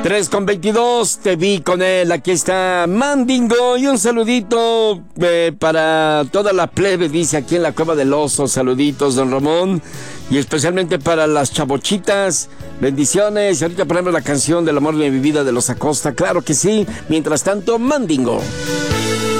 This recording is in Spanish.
3:22, te vi con él. Aquí está Mandingo. Y un saludito para toda la plebe, dice aquí en la Cueva del Oso. Saluditos, don Ramón. Y especialmente para las chavochitas. Bendiciones. Y ahorita ponemos la canción del amor de mi vida de los Acosta. Claro que sí. Mientras tanto, Mandingo.